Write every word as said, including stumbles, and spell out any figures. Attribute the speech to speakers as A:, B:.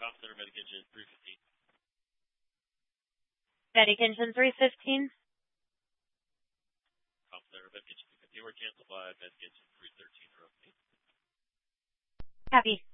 A: Cough Center Medication three fifteen.
B: Medication three fifteen.
A: Cough Center Medication two fifteen. We're cancel by Medication three thirteen.
B: Copy.